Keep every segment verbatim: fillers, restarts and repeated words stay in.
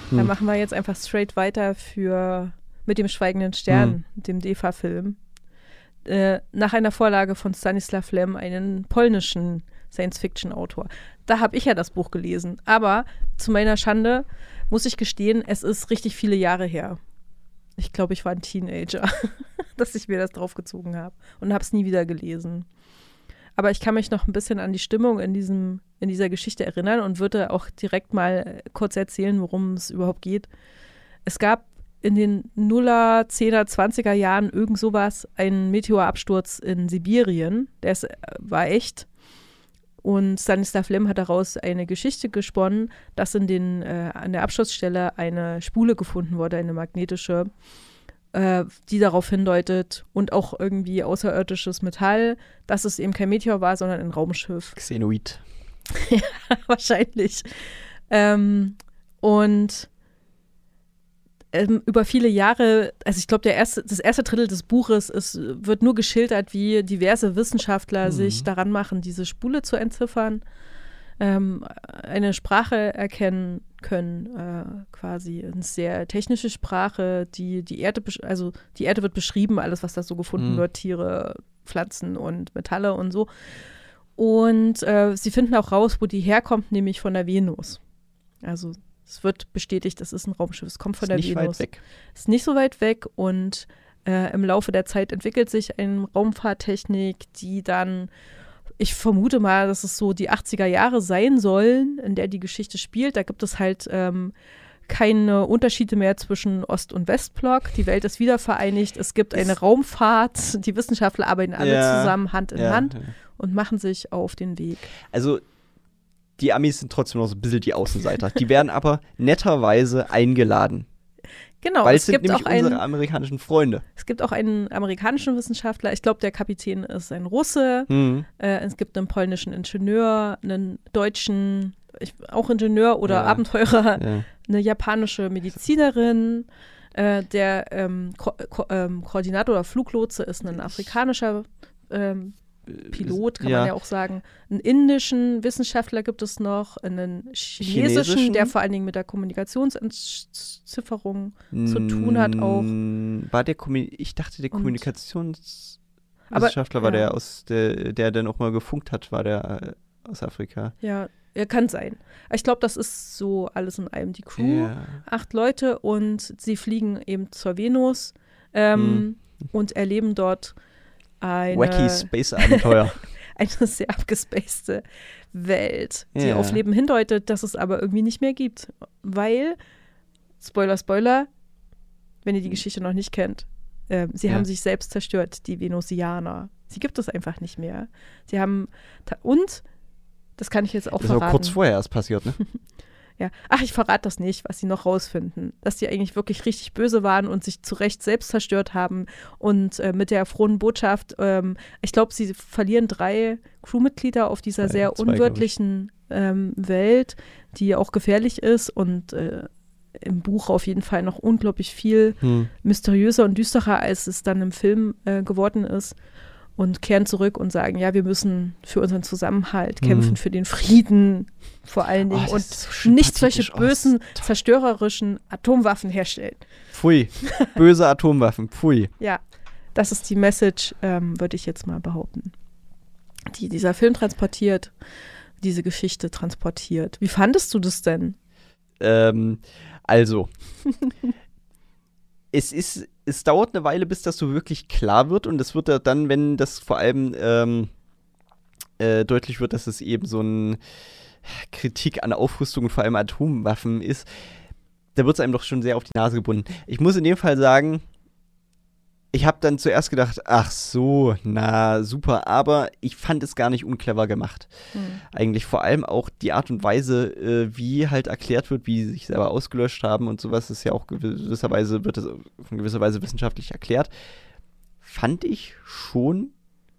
Hm. Dann machen wir jetzt einfach straight weiter für mit dem Schweigenden Stern, Hm. dem D E F A-Film. Äh, nach einer Vorlage von Stanisław Lem, einen polnischen Science-Fiction-Autor. Da habe ich ja das Buch gelesen. Aber zu meiner Schande muss ich gestehen, es ist richtig viele Jahre her. Ich glaube, ich war ein Teenager, dass ich mir das draufgezogen habe und habe es nie wieder gelesen. Aber ich kann mich noch ein bisschen an die Stimmung in, diesem, in dieser Geschichte erinnern und würde auch direkt mal kurz erzählen, worum es überhaupt geht. Es gab in den Nuller, Zehner, Zwanziger Jahren irgend sowas, einen Meteorabsturz in Sibirien. Der ist, war echt. Und Stanisław Lem hat daraus eine Geschichte gesponnen, dass in den, äh, an der Absturzstelle eine Spule gefunden wurde, eine magnetische, äh, die darauf hindeutet und auch irgendwie außerirdisches Metall, dass es eben kein Meteor war, sondern ein Raumschiff. Xenoid. Ja, wahrscheinlich. Ähm, und ähm, über viele Jahre, also ich glaube, der erste, das erste Drittel des Buches ist, wird nur geschildert, wie diverse Wissenschaftler Mhm. sich daran machen, diese Spule zu entziffern, ähm, eine Sprache erkennen können, äh, quasi eine sehr technische Sprache, die die Erde, besch- also die Erde wird beschrieben, alles, was da so gefunden Mhm. wird, Tiere, Pflanzen und Metalle und so. Und äh, sie finden auch raus, wo die herkommt, nämlich von der Venus. Also es wird bestätigt, das ist ein Raumschiff, es kommt von Ist der nicht Venus. weit weg. Ist nicht so weit weg und äh, im Laufe der Zeit entwickelt sich eine Raumfahrttechnik, die dann, ich vermute mal, dass es so die achtziger Jahre sein sollen, in der die Geschichte spielt. Da gibt es halt ähm, keine Unterschiede mehr zwischen Ost- und Westblock. Die Welt ist wieder vereinigt. Es gibt eine Ist- Raumfahrt. Die Wissenschaftler arbeiten alle Ja, zusammen, Hand in Ja, Hand ja. und machen sich auf den Weg. Also, die Amis sind trotzdem noch so ein bisschen die Außenseiter. Die werden aber netterweise eingeladen. Genau, weil es es sind gibt, nämlich auch einen, unsere amerikanischen Freunde. es gibt auch einen amerikanischen Wissenschaftler. Ich glaube, der Kapitän ist ein Russe. Hm. Äh, es gibt einen polnischen Ingenieur, einen deutschen, ich, auch Ingenieur oder Ja. Abenteurer, Ja. eine japanische Medizinerin. Äh, der ähm, Ko Ko ähm, Koordinator oder Fluglotse ist ein afrikanischer ähm, Pilot, kann ja. man ja auch sagen. Einen indischen Wissenschaftler gibt es noch, einen chinesischen, Chinesischen? der vor allen Dingen mit der Kommunikationsentzifferung zu tun hat auch. Mm, War der Kommu- ich dachte, der Und- Kommunikationswissenschaftler Aber, war ja. der aus der, der dann auch mal gefunkt hat, war der äh, aus Afrika. Ja, ja, kann sein. Ich glaube, das ist so alles in allem die Crew. Ja. Acht Leute und sie fliegen eben zur Venus ähm, und erleben dort eine, Wacky Space-Abenteuer. eine sehr abgespacede Welt, die Ja. auf Leben hindeutet, das es aber irgendwie nicht mehr gibt. Weil, Spoiler, Spoiler, wenn ihr die Geschichte noch nicht kennt, äh, sie Ja. haben sich selbst zerstört, die Venusianer. Sie gibt es einfach nicht mehr. Sie haben, ta- und, das kann ich jetzt auch Das ist auch verraten. kurz vorher erst passiert, ne? Ja. Ach, ich verrate das nicht, was sie noch rausfinden. Dass die eigentlich wirklich richtig böse waren und sich zu Recht selbst zerstört haben. Und äh, mit der frohen Botschaft, ähm, ich glaube, sie verlieren drei Crewmitglieder auf dieser Zwei, sehr zwei, glaub ich. unwirtlichen ähm, Welt, die auch gefährlich ist und äh, im Buch auf jeden Fall noch unglaublich viel Hm. mysteriöser und düsterer, als es dann im Film äh, geworden ist. Und kehren zurück und sagen, ja, wir müssen für unseren Zusammenhalt kämpfen, Mhm. für den Frieden vor allen Dingen Oh, das und ist so schön nicht solche pathetisch. Oh, bösen, das ist toll. zerstörerischen Atomwaffen herstellen. Pfui. Böse Atomwaffen. Pfui. Ja, das ist die Message, ähm, würde ich jetzt mal behaupten, die dieser Film transportiert, diese Geschichte transportiert. Wie fandest du das denn? Ähm, also. es ist, es dauert eine Weile, bis das so wirklich klar wird und es wird ja dann, wenn das vor allem ähm, äh, deutlich wird, dass es eben so ein Kritik an Aufrüstung und vor allem Atomwaffen ist, da wird es einem doch schon sehr auf die Nase gebunden. Ich muss in dem Fall sagen, ich habe dann zuerst gedacht, ach so, na super, aber ich fand es gar nicht unclever gemacht. Hm. Eigentlich vor allem auch die Art und Weise, äh, wie halt erklärt wird, wie sie sich selber ausgelöscht haben und sowas, ist ja auch gewisserweise, wird das in gewisser Weise wissenschaftlich erklärt, fand ich schon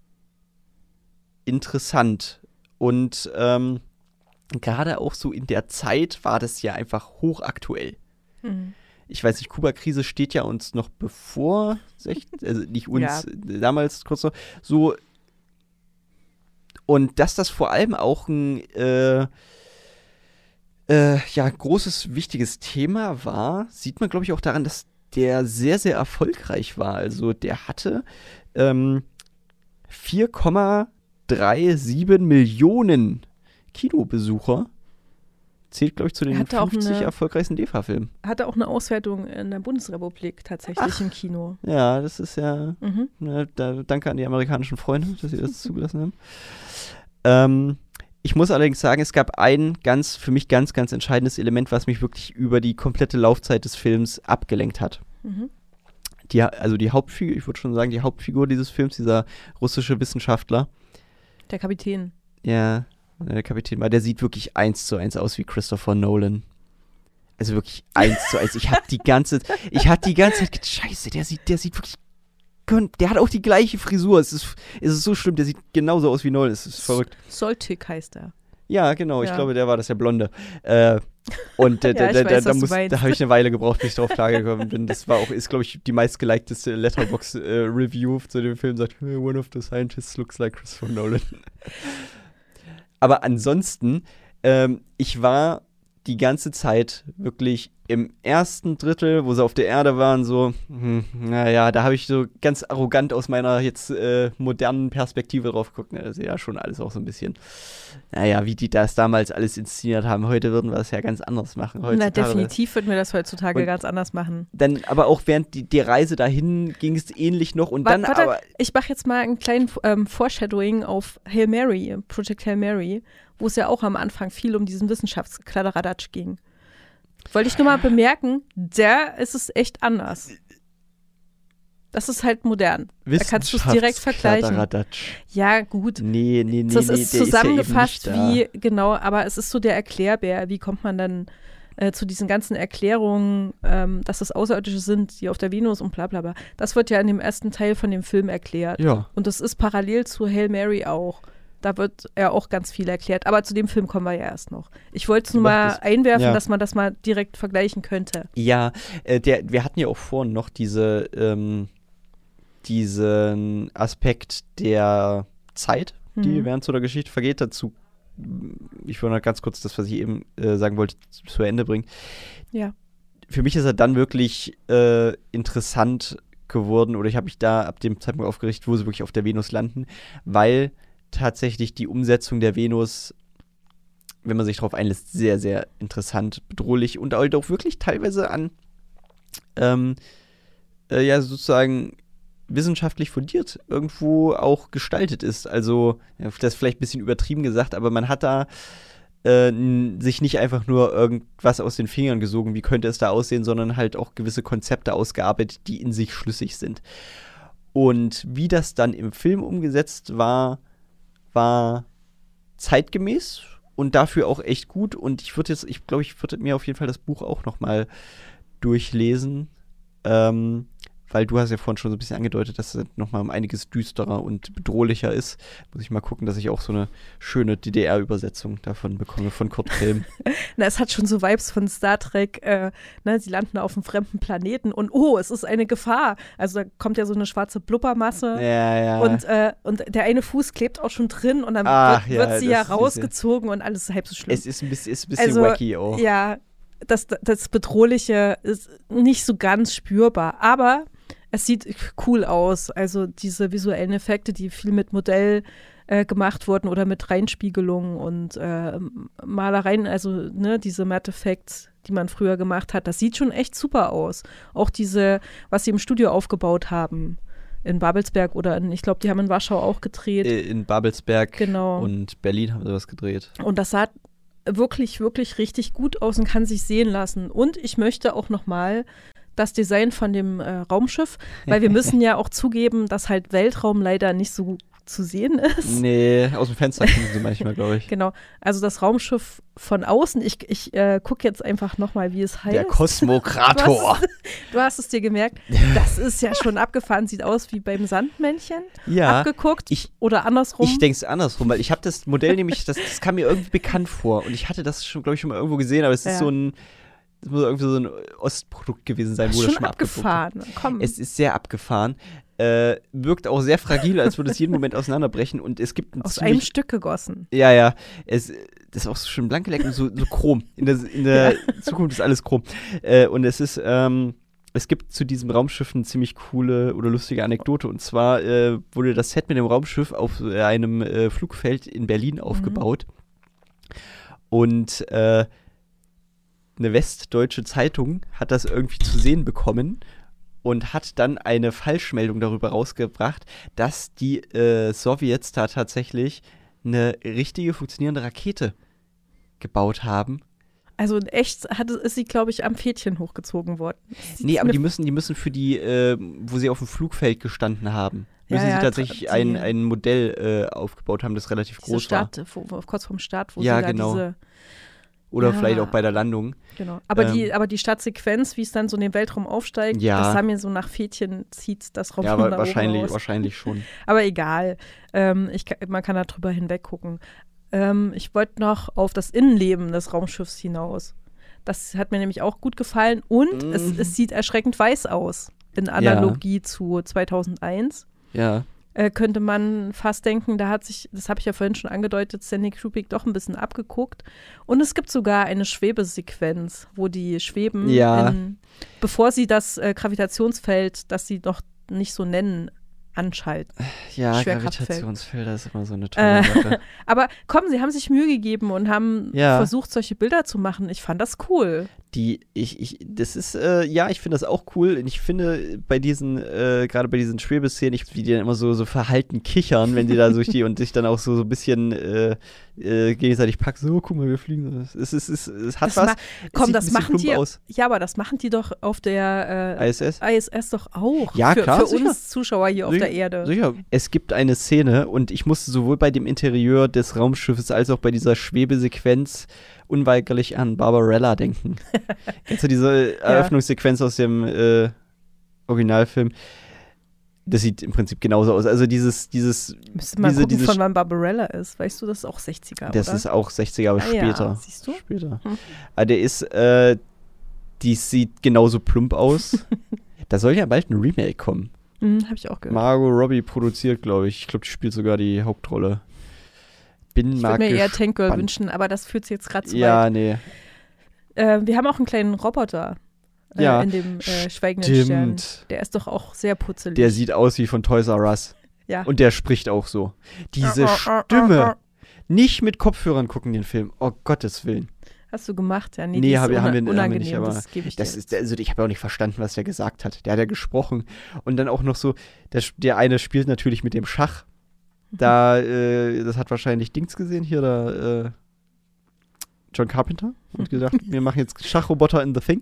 interessant. Und ähm, gerade auch so in der Zeit war das ja einfach hochaktuell. Hm. Ich weiß nicht, Kuba-Krise steht ja uns noch bevor, also nicht uns, Ja. damals kurz noch, so. Und dass das vor allem auch ein, äh, Äh, ja, großes, wichtiges Thema war, sieht man, glaube ich, auch daran, dass der sehr, sehr erfolgreich war. Also der hatte ähm, vier Komma siebenunddreißig Millionen Kinobesucher. Zählt, glaube ich, zu den fünfzig eine, erfolgreichsten D E F A-Filmen. Hatte auch eine Auswertung in der Bundesrepublik tatsächlich Ach, im Kino. Ja, das ist ja, mhm. ne, da, danke an die amerikanischen Freunde, dass sie das zugelassen haben. Ähm, ich muss allerdings sagen, es gab ein ganz, für mich ganz, ganz entscheidendes Element, was mich wirklich über die komplette Laufzeit des Films abgelenkt hat. Mhm. Die, also die Hauptfigur, ich würde schon sagen, die Hauptfigur dieses Films, dieser russische Wissenschaftler. Der Kapitän. Ja, der Kapitän war, der sieht wirklich eins zu eins aus wie Christopher Nolan. Also wirklich eins zu eins. Ich hab die ganze, ich hab die ganze Zeit gedacht, scheiße, der sieht, der sieht wirklich, der hat auch die gleiche Frisur. Es ist, es ist so schlimm, der sieht genauso aus wie Nolan. Es ist verrückt. Soltik heißt er. Ja, genau, ja. Ich glaube, der war das, der Blonde. Äh, und äh, ja, da, weiß, da, muss, da habe ich eine Weile gebraucht, bis ich darauf klargekommen bin. Das war auch, ist, glaube ich, die meistgeliketeste Letterboxd-Review äh, zu dem Film. Sagt, one of the scientists looks like Christopher Nolan. Aber ansonsten, ähm, ich war die ganze Zeit wirklich im ersten Drittel, wo sie auf der Erde waren, so, hm, naja, da habe ich so ganz arrogant aus meiner jetzt äh, modernen Perspektive drauf geguckt. Ne, das ist ja schon alles auch so ein bisschen, naja, wie die das damals alles inszeniert haben. Heute würden wir das ja ganz anders machen. Na, definitiv würden wir das heutzutage und ganz anders machen. Dann, aber auch während die, die Reise dahin ging es ähnlich noch und warte, dann warte, aber... Ich mache jetzt mal einen kleinen ähm, Foreshadowing auf Hail Mary, Project Hail Mary, wo es ja auch am Anfang viel um diesen Wissenschaftskladderadatsch ging. Wollte ich nur mal bemerken, der ist es echt anders. Das ist halt modern. Da kannst du es direkt vergleichen. Ja, gut. Nee, nee, nee. Das nee, ist zusammengefasst ist ja wie, genau, aber es ist so der Erklärbär. Wie kommt man dann äh, zu diesen ganzen Erklärungen, ähm, dass das Außerirdische sind, die auf der Venus und bla bla bla. Das wird ja in dem ersten Teil von dem Film erklärt. Ja. Und das ist parallel zu Hail Mary auch. Da wird ja auch ganz viel erklärt. Aber zu dem Film kommen wir ja erst noch. Ich wollte es nur mal das, einwerfen, ja. dass man das mal direkt vergleichen könnte. Ja, äh, der, wir hatten ja auch vorhin noch diese, ähm, diesen Aspekt der Zeit, die mhm. während so einer Geschichte vergeht. Dazu, ich wollte noch ganz kurz das, was ich eben äh, sagen wollte, zu Ende bringen. Ja. Für mich ist er dann wirklich äh, interessant geworden, oder ich habe mich da ab dem Zeitpunkt aufgerichtet, wo sie wirklich auf der Venus landen, weil tatsächlich die Umsetzung der Venus, wenn man sich darauf einlässt, sehr, sehr interessant, bedrohlich und halt auch wirklich teilweise an ähm, äh, ja, sozusagen wissenschaftlich fundiert irgendwo auch gestaltet ist. Also, ja, das ist vielleicht ein bisschen übertrieben gesagt, aber man hat da äh, n- sich nicht einfach nur irgendwas aus den Fingern gesogen, wie könnte es da aussehen, sondern halt auch gewisse Konzepte ausgearbeitet, die in sich schlüssig sind. Und wie das dann im Film umgesetzt war, war zeitgemäß und dafür auch echt gut. Und ich würde jetzt, ich glaube, ich würde mir auf jeden Fall das Buch auch noch mal durchlesen. Ähm, weil du hast ja vorhin schon so ein bisschen angedeutet, dass es noch mal um einiges düsterer und bedrohlicher ist. Muss ich mal gucken, dass ich auch so eine schöne D D R-Übersetzung davon bekomme, von Kurt Kelm. Na, es hat schon so Vibes von Star Trek. Äh, ne, sie landen auf einem fremden Planeten und oh, es ist eine Gefahr. Also da kommt ja so eine schwarze Blubbermasse. Ja, ja. Und, äh, und der eine Fuß klebt auch schon drin und dann Ach, wird, ja, wird sie ja rausgezogen und alles ist halb so schlimm. Es ist ein bisschen, ist ein bisschen also, wacky auch. Ja, das, das Bedrohliche ist nicht so ganz spürbar, aber es sieht cool aus. Also diese visuellen Effekte, die viel mit Modell äh, gemacht wurden oder mit Reinspiegelungen und äh, Malereien, also ne, diese Matte Effects, die man früher gemacht hat, das sieht schon echt super aus. Auch diese, was sie im Studio aufgebaut haben. In Babelsberg oder in, ich glaube, die haben in Warschau auch gedreht. In Babelsberg genau. und Berlin haben sie was gedreht. Und das sah wirklich, wirklich richtig gut aus und kann sich sehen lassen. Und ich möchte auch noch mal das Design von dem äh, Raumschiff, weil wir müssen ja auch zugeben, dass halt Weltraum leider nicht so zu sehen ist. Nee, aus dem Fenster gucken sie manchmal, glaube ich. Genau, also das Raumschiff von außen, ich, ich äh, gucke jetzt einfach nochmal, wie es heißt. Der Kosmokrator. Du hast, du hast es dir gemerkt, das ist ja schon abgefahren, sieht aus wie beim Sandmännchen. Ja. Abgeguckt ich, oder andersrum. Ich denke es andersrum, weil ich habe das Modell nämlich, das, das kam mir irgendwie bekannt vor und ich hatte das schon, glaube ich, schon mal irgendwo gesehen, aber es ist ja. so ein Das muss irgendwie so ein Ostprodukt gewesen sein, wo das schon mal abgefahren. Komm. Es ist sehr abgefahren. Äh, wirkt auch sehr fragil, als würde es jeden Moment auseinanderbrechen. Und es gibt ein Aus ziemlich, einem Stück gegossen. Ja, ja. Es, das ist auch so schön blank geleckt und so, so chrom. In der, in der ja. Zukunft ist alles chrom. Äh, und es ist, ähm, es gibt zu diesem Raumschiff eine ziemlich coole oder lustige Anekdote. Und zwar äh, wurde das Set mit dem Raumschiff auf äh, einem äh, Flugfeld in Berlin aufgebaut. Mhm. Und äh, eine westdeutsche Zeitung hat das irgendwie zu sehen bekommen und hat dann eine Falschmeldung darüber rausgebracht, dass die äh, Sowjets da tatsächlich eine richtige funktionierende Rakete gebaut haben. Also in echt hat, ist sie, glaube ich, am Fädchen hochgezogen worden. Nee, aber die müssen, die müssen für die, äh, wo sie auf dem Flugfeld gestanden haben, müssen ja, ja, sie tatsächlich die, ein, ein Modell äh, aufgebaut haben, das relativ groß Start, war. Wo, kurz vorm Start, wo ja, sie da genau. diese Oder ja. vielleicht auch bei der Landung. Genau. Aber, ähm, die, aber die Startsequenz, wie es dann so in den Weltraum aufsteigt, ja. das sah mir so nach Fädchen, zieht das Raum ja, aber da wahrscheinlich, oben raus. Wahrscheinlich schon. Aber egal. Ähm, ich, man kann da drüber hinweg gucken. Ähm, ich wollte noch auf das Innenleben des Raumschiffs hinaus. Das hat mir nämlich auch gut gefallen. Und mm. es, es sieht erschreckend weiß aus. In Analogie ja. zu zweitausendeins. Ja. Äh, könnte man fast denken, da hat sich, das habe ich ja vorhin schon angedeutet, Stanley Kubrick doch ein bisschen abgeguckt. Und es gibt sogar eine Schwebesequenz, wo die schweben, ja. in, bevor sie das äh, Gravitationsfeld, das sie noch nicht so nennen, anschalten. Ja, Gravitationsfelder ist immer so eine tolle äh, Sache. Aber komm, sie haben sich Mühe gegeben und haben ja. versucht, solche Bilder zu machen. Ich fand das cool. Die, ich, ich, das ist, äh, ja, ich finde das auch cool. Und ich finde bei diesen, äh, gerade bei diesen Schwebeszenen, ich, wie die dann immer so, so verhalten kichern, wenn die da durch die und sich dann auch so, so ein bisschen äh, äh, gegenseitig packen. So, guck mal, wir fliegen. Es, ist, es, es hat das was. Ma- komm, das machen die. Aus. Ja, aber das machen die doch auf der äh, I S S? I S S doch auch. Ja, für, klar. Für sicher. uns Zuschauer hier sicher, auf der Erde. Sicher. Es gibt eine Szene und ich musste sowohl bei dem Interieur des Raumschiffes als auch bei dieser Schwebesequenz unweigerlich an Barbarella denken. Kennst du diese Eröffnungssequenz ja. aus dem äh, Originalfilm? Das sieht im Prinzip genauso aus. Also dieses, dieses Müsste mal diese, gucken, diese von wann Barbarella ist. Weißt du, das ist auch sechziger, Das oder? ist auch sechziger, aber ah, später. Ja. Siehst du? Später. Hm. Aber der ist, äh, die sieht genauso plump aus. Da soll ja bald ein Remake kommen. Mhm, hab ich auch gehört. Margot Robbie produziert, glaube ich. Ich glaube, die spielt sogar die Hauptrolle. Bin ich mal würde mir gespannt. eher Tank Girl wünschen, aber das führt jetzt gerade zu ja, weit. Ja, nee. Äh, wir haben auch einen kleinen Roboter äh, ja, in dem äh, schweigenden stimmt. Stern. Der ist doch auch sehr putzelig. Der sieht aus wie von Toys R Us. Ja. Und der spricht auch so. Diese Stimme. Nicht mit Kopfhörern gucken den Film. Oh, Gottes Willen. Hast du gemacht? Ja, nee, nee die ist hab, una- haben wir, unangenehm, haben wir nicht, aber das gebe ich das dir ist, also ich habe auch nicht verstanden, was der gesagt hat. Der hat ja gesprochen. Und dann auch noch so, der, der eine spielt natürlich mit dem Schach. Da, äh, das hat wahrscheinlich Dings gesehen, hier da, äh, John Carpenter. Und gesagt, wir machen jetzt Schachroboter in The Thing.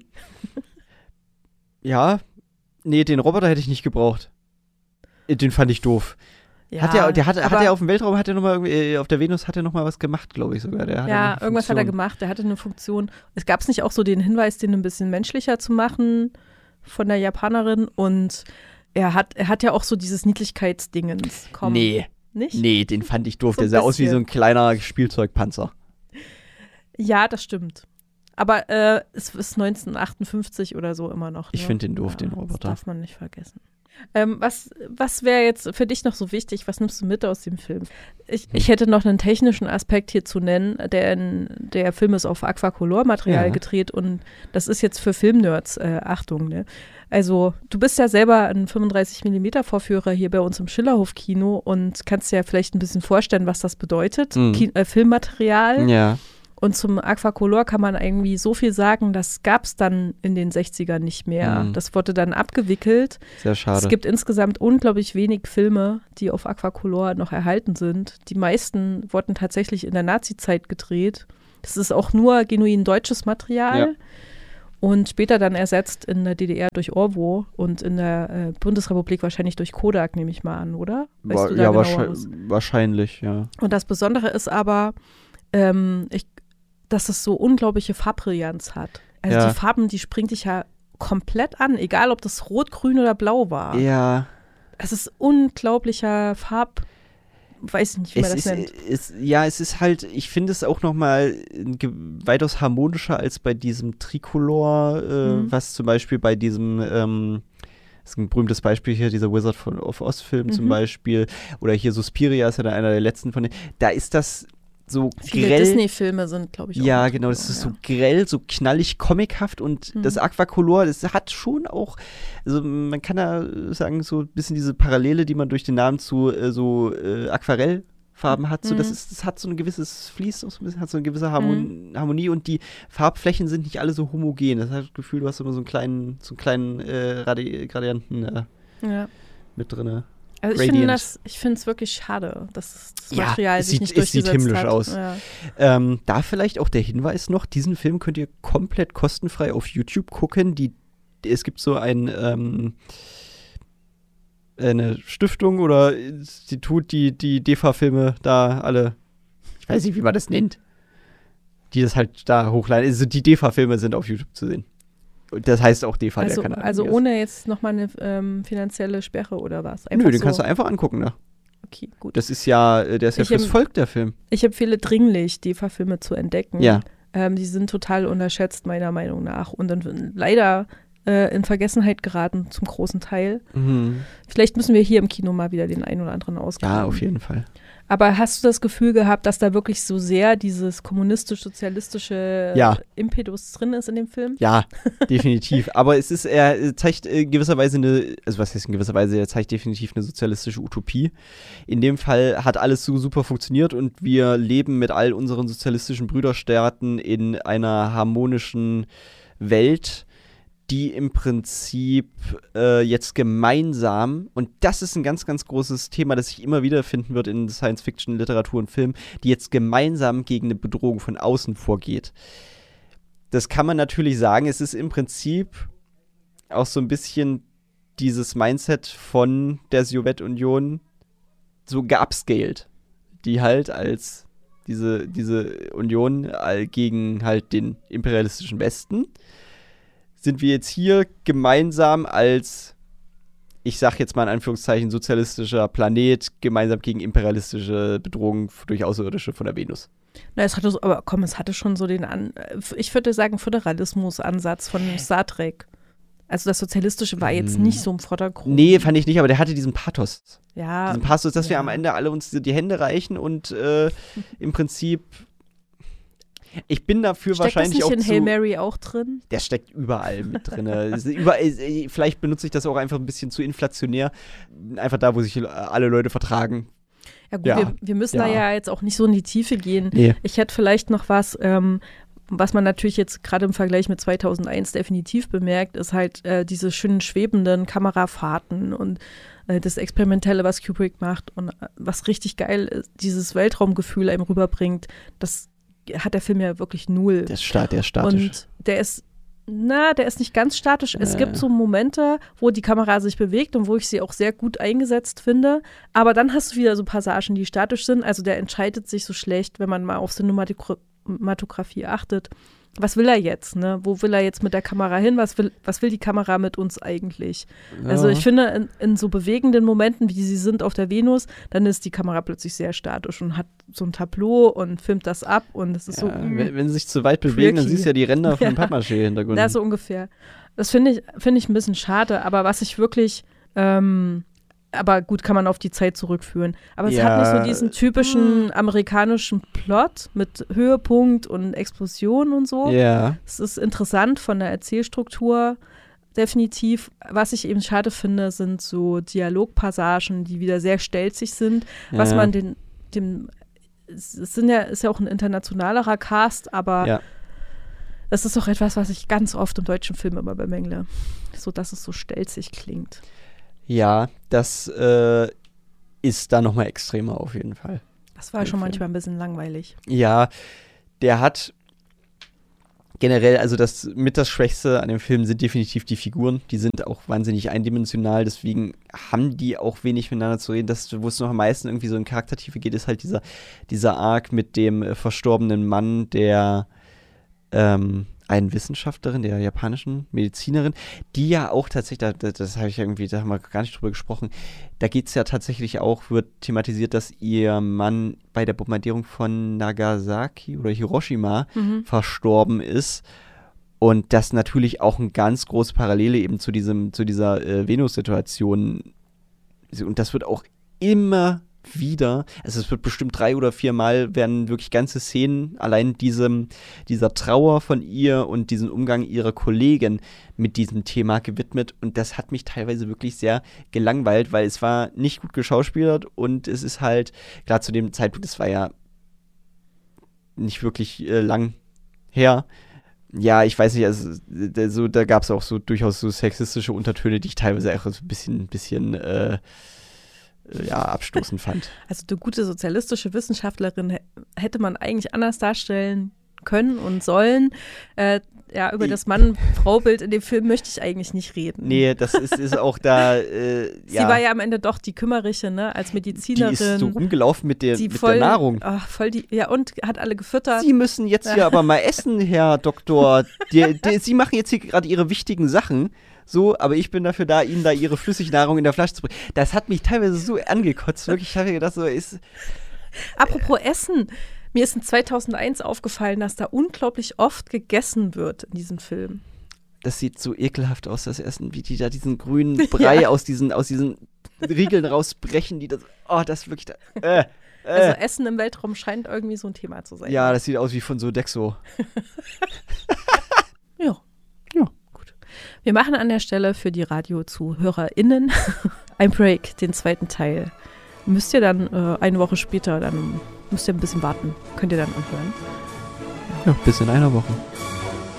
Ja, nee, den Roboter hätte ich nicht gebraucht. Den fand ich doof. Ja, hat er, der hat, hat er auf dem Weltraum, hat er noch mal irgendwie, auf der Venus hat er noch mal was gemacht, glaube ich sogar. Der hat ja, irgendwas hat er gemacht, der hatte eine Funktion. Es gab es nicht auch so den Hinweis, den ein bisschen menschlicher zu machen von der Japanerin und er hat, er hat ja auch so dieses Niedlichkeitsdingens. Komm. Nee. Nicht? Nee, den fand ich doof. So der sah bisschen. aus wie so ein kleiner Spielzeugpanzer. Ja, das stimmt. Aber äh, es ist neunzehnhundertachtundfünfzig oder so immer noch. Ne? Ich finde den doof, ja, den Roboter. Das darf man nicht vergessen. Ähm, was was wäre jetzt für dich noch so wichtig? Was nimmst du mit aus dem Film? Ich, ich hätte noch einen technischen Aspekt hier zu nennen. Der, in, der Film ist auf Aquacolor-Material ja. gedreht und das ist jetzt für Filmnerds, äh, Achtung, ne? Also du bist ja selber ein fünfunddreißig Millimeter Vorführer hier bei uns im Schillerhof-Kino und kannst dir ja vielleicht ein bisschen vorstellen, was das bedeutet, mhm. Ki- äh, Filmmaterial. Ja. Und zum Aquacolor kann man irgendwie so viel sagen, das gab es dann in den sechzigern nicht mehr. Mhm. Das wurde dann abgewickelt. Sehr schade. Es gibt insgesamt unglaublich wenig Filme, die auf Aquacolor noch erhalten sind. Die meisten wurden tatsächlich in der Nazi-Zeit gedreht. Das ist auch nur genuin deutsches Material. Ja. Und später dann ersetzt in der D D R durch Orwo und in der äh, Bundesrepublik wahrscheinlich durch Kodak, nehme ich mal an, oder? Weißt War, du da ja, genauer wahrscheinlich, was? wahrscheinlich, ja. Und das Besondere ist aber, ähm, ich, dass es so unglaubliche Farbbrillanz hat. Also Ja. die Farben, die springt dich ja komplett an, egal ob das rot, grün oder blau war. Ja. Es ist unglaublicher Farb, weiß nicht, wie man Es das ist, nennt. es, ja, es ist halt, ich finde es auch noch mal ge- weitaus harmonischer als bei diesem Tricolor, äh, Mhm. was zum Beispiel bei diesem, ähm, das ist ein berühmtes Beispiel hier, dieser Wizard von, of Oz Film zum Mhm. Beispiel, oder hier Suspiria ist ja dann einer der letzten von denen, da ist das so Viele grell. Disney-Filme sind, glaube ich, auch. Ja, genau, das ist ja. so grell, so knallig, comichaft und Mhm. das Aquacolor, das hat schon auch, also man kann da sagen, so ein bisschen diese Parallele, die man durch den Namen zu äh, so äh, Aquarellfarben hat, so das Mhm. ist, das hat so ein gewisses Fließ, auch so ein bisschen, hat so eine gewisse Harmon mhm. Harmonie und die Farbflächen sind nicht alle so homogen. Das hat das Gefühl, du hast immer so einen kleinen, so einen kleinen äh, Radi Gradienten äh, ja. mit drin. Also ich finde das, ich finde es wirklich schade, dass das ja, Material es sich sieht, nicht es durchgesetzt sieht himmlisch hat. aus. Ja. Ähm, da vielleicht auch der Hinweis noch, diesen Film könnt ihr komplett kostenfrei auf YouTube gucken. Die, es gibt so ein ähm, eine Stiftung oder Institut, die die D E F A-Filme da alle, ich weiß nicht, wie man das nennt, die das halt da hochladen. Also die D E F A-Filme sind auf YouTube zu sehen. Und das heißt auch D E F A, Also, der Kanal. also ohne jetzt nochmal eine ähm, finanzielle Sperre oder was? Einfach Nö, den so. kannst du einfach angucken, ne? Okay, gut. Das ist ja, der ist ja Ich fürs em- Volk, der Film. Ich empfehle dringlich, D E F A-Filme zu entdecken. Ja. Ähm, die sind total unterschätzt, meiner Meinung nach. Und dann leider äh, in Vergessenheit geraten, zum großen Teil. Mhm. Vielleicht müssen wir hier im Kino mal wieder den einen oder anderen ausgraben. Ja, auf jeden Fall. Aber hast du das Gefühl gehabt, dass da wirklich so sehr dieses kommunistisch-sozialistische Ja. Impetus drin ist in dem Film? Ja, definitiv. Aber es ist, er zeigt in gewisser Weise eine, also was heißt in gewisser Weise, er zeigt definitiv eine sozialistische Utopie. In dem Fall hat alles so super funktioniert und wir leben mit all unseren sozialistischen Brüderstaaten in einer harmonischen Welt, die im Prinzip äh, jetzt gemeinsam, und das ist ein ganz, ganz großes Thema, das sich immer wieder finden wird in Science-Fiction, Literatur und Film, die jetzt gemeinsam gegen eine Bedrohung von außen vorgeht. Das kann man natürlich sagen, es ist im Prinzip auch so ein bisschen dieses Mindset von der Sowjetunion so geupscaled, die halt als diese, diese Union all gegen halt den imperialistischen Westen sind wir jetzt hier gemeinsam als, ich sag jetzt mal in Anführungszeichen, sozialistischer Planet, gemeinsam gegen imperialistische Bedrohungen durch Außerirdische von der Venus. Na, es hatte so, aber komm, es hatte schon so den, An ich würde sagen, Föderalismus-Ansatz von Star Trek. Also das Sozialistische war jetzt nicht so im Vordergrund. Nee, fand ich nicht, aber der hatte diesen Pathos. Ja. Diesen Pathos, dass ja. wir am Ende alle uns die Hände reichen und äh, im Prinzip ich bin dafür Steckt wahrscheinlich das nicht auch in zu, Hail Mary auch drin? Der steckt überall mit drin. überall, vielleicht benutze ich das auch einfach ein bisschen zu inflationär. Einfach da, wo sich alle Leute vertragen. Ja gut, Ja. Wir, wir müssen Ja. da ja jetzt auch nicht so in die Tiefe gehen. Nee. Ich hätte vielleicht noch was, ähm, was man natürlich jetzt gerade im Vergleich mit zweitausendeins definitiv bemerkt, ist halt äh, diese schönen schwebenden Kamerafahrten und äh, das Experimentelle, was Kubrick macht und äh, was richtig geil ist, dieses Weltraumgefühl einem rüberbringt, das hat der Film ja wirklich null. Der ist, sta der ist statisch. Und der ist, na, der ist nicht ganz statisch. Es Äh. gibt so Momente, wo die Kamera sich bewegt und wo ich sie auch sehr gut eingesetzt finde. Aber dann hast du wieder so Passagen, die statisch sind. Also der entscheidet sich so schlecht, wenn man mal auf Cinematografie achtet. Was will er jetzt, ne? Wo will er jetzt mit der Kamera hin? Was will, was will die Kamera mit uns eigentlich? Ja. Also ich finde, in, in so bewegenden Momenten, wie sie sind auf der Venus, dann ist die Kamera plötzlich sehr statisch und hat so ein Tableau und filmt das ab und es ist Ja, so mm, wenn, wenn sie sich zu weit bewegen, dann quirky. siehst du ja die Ränder von Ja. dem Pappmaché-Hintergrund. Na, so ungefähr. Das finde ich, finde ich ein bisschen schade, aber was ich wirklich, ähm, aber gut, kann man auf die Zeit zurückführen. Aber es Ja. hat nicht so diesen typischen amerikanischen Plot mit Höhepunkt und Explosion und so. Ja. Es ist interessant von der Erzählstruktur, definitiv. Was ich eben schade finde, sind so Dialogpassagen, die wieder sehr stelzig sind, was Ja. man den, dem, es sind ja, ist ja auch ein internationalerer Cast, aber Ja. das ist auch etwas, was ich ganz oft im deutschen Film immer bemängle. So, dass es so stelzig klingt. Ja, das äh, ist da nochmal extremer auf jeden Fall. Das war Der schon Film. manchmal ein bisschen langweilig. Ja, der hat generell, also das mit das Schwächste an dem Film sind definitiv die Figuren. Die sind auch wahnsinnig eindimensional, deswegen haben die auch wenig miteinander zu reden. Das, wo es noch am meisten irgendwie so in Charaktertiefe geht, ist halt dieser, dieser Arc mit dem äh, verstorbenen Mann, der ähm, einen Wissenschaftlerin, der japanischen Medizinerin, die ja auch tatsächlich, da, das, das habe ich irgendwie, da haben wir gar nicht drüber gesprochen, da geht es ja tatsächlich auch, wird thematisiert, dass ihr Mann bei der Bombardierung von Nagasaki oder Hiroshima Mhm. verstorben ist und das natürlich auch eine ganz große Parallele eben zu diesem, zu dieser äh, Venus-Situation, und das wird auch immer wieder, also es wird bestimmt drei oder vier Mal werden wirklich ganze Szenen allein diesem, dieser Trauer von ihr und diesem Umgang ihrer Kollegen mit diesem Thema gewidmet und das hat mich teilweise wirklich sehr gelangweilt, weil es war nicht gut geschauspielert und es ist halt, klar zu dem Zeitpunkt, das war ja nicht wirklich äh, lang her. Ja, ich weiß nicht, also da, so, da gab es auch so durchaus so sexistische Untertöne, die ich teilweise auch so ein bisschen, bisschen äh, ja, abstoßend fand. Also eine gute sozialistische Wissenschaftlerin hätte man eigentlich anders darstellen können und sollen. Äh, ja, über das Mann-Frau-Bild in dem Film möchte ich eigentlich nicht reden. Nee, das ist, ist auch da, äh, Sie ja. war ja am Ende doch die Kümmerliche, ne, als Medizinerin. Die ist so rumgelaufen mit der, die mit voll, der Nahrung. Oh, voll die, ja, und hat alle gefüttert. Sie müssen jetzt hier aber mal essen, Herr Doktor. Die, die, Sie machen jetzt hier gerade Ihre wichtigen Sachen. So, aber ich bin dafür da, Ihnen da Ihre Flüssignahrung in der Flasche zu bringen. Das hat mich teilweise so angekotzt. Wirklich, ich habe mir gedacht, so ist. Apropos Essen. Mir ist in zweitausendeins aufgefallen, dass da unglaublich oft gegessen wird in diesem Film. Das sieht so ekelhaft aus, das Essen, wie die da diesen grünen Brei ja. aus, diesen, aus diesen Riegeln rausbrechen, die das, oh, das wirklich, da, äh, äh. Also Essen im Weltraum scheint irgendwie so ein Thema zu sein. Ja, das sieht aus wie von Sodexo. Ja. Ja. Gut. Wir machen an der Stelle für die Radio-ZuhörerInnen ein Break, den zweiten Teil. Müsst ihr dann äh, eine Woche später, dann müsst ihr ein bisschen warten. Könnt ihr dann anhören. Ja, bis in einer Woche.